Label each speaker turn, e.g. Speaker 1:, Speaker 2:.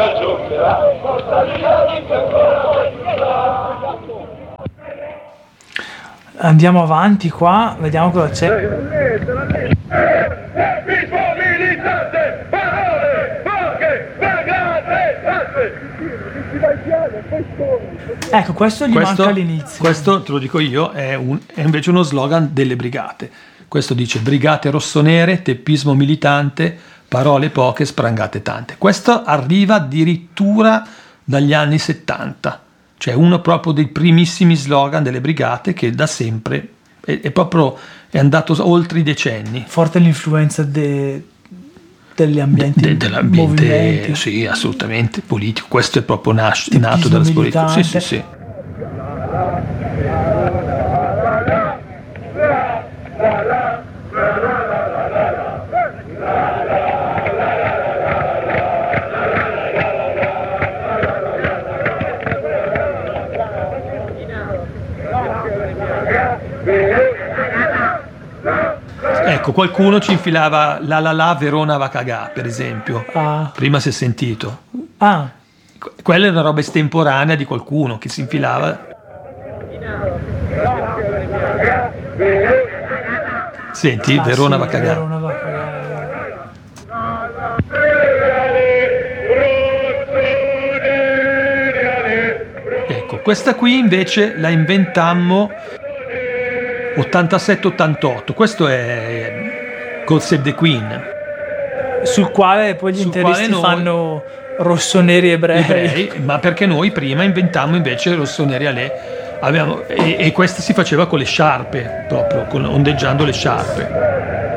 Speaker 1: Andiamo avanti qua, vediamo cosa c'è. Ecco, questo gli manca all'inizio.
Speaker 2: Questo, te lo dico io, è invece uno slogan delle brigate. Questo dice: brigate rossonere, teppismo militante, parole poche, sprangate tante. Questo arriva addirittura dagli anni 70, cioè uno proprio dei primissimi slogan delle brigate, che da sempre è andato oltre i decenni.
Speaker 1: Forte l'influenza degli ambienti,
Speaker 2: dell'ambiente,
Speaker 1: movimenti.
Speaker 2: Sì, assolutamente politico. Questo è proprio nato dalla politica. Sì. Ecco, qualcuno ci infilava la Verona va cagà, per esempio. Prima si è sentito. Quella è una roba estemporanea di qualcuno che si infilava. Senti, Verona va cagà.
Speaker 1: Verona va cagà.
Speaker 2: Ecco, questa qui invece la inventammo 87-88. Questo è God Save the Queen,
Speaker 1: sul quale poi gli interisti fanno rossoneri ebrei,
Speaker 2: ma perché noi prima inventammo invece rossoneri alè. E questa si faceva con le sciarpe, proprio ondeggiando le sciarpe.